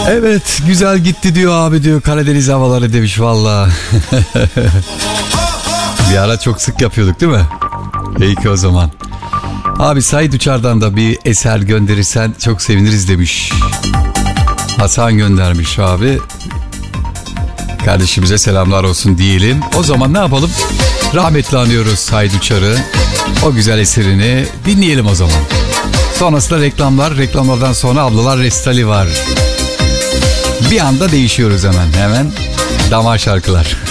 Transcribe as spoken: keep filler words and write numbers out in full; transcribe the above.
Evet, güzel gitti diyor abi diyor, Karadeniz havaları demiş valla. Bir ara çok sık yapıyorduk değil mi? İyi ki o zaman. Abi Said Uçar'dan da bir eser gönderirsen çok seviniriz demiş. Hasan göndermiş abi. Kardeşimize selamlar olsun diyelim. O zaman ne yapalım? Rahmetli anıyoruz Said Uçar'ı. O güzel eserini dinleyelim o zaman. Sonrasında reklamlar. Reklamlardan sonra Ablalar Restali var. Bir anda değişiyoruz hemen. Hemen damar şarkılar.